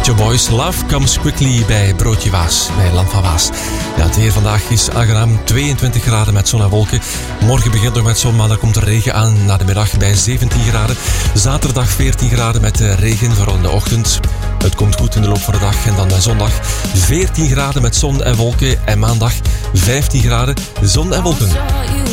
Pet Boys, Love Comes Quickly bij Broodje Waas, bij Land van Waas. Ja, het weer vandaag is aangenaam, 22 graden met zon en wolken. Morgen begint nog met zon, maar dan komt er regen aan na de middag bij 17 graden. Zaterdag 14 graden met regen, vooral in de ochtend. Het komt goed in de loop van de dag en dan zondag 14 graden met zon en wolken. En maandag 15 graden, zon en wolken.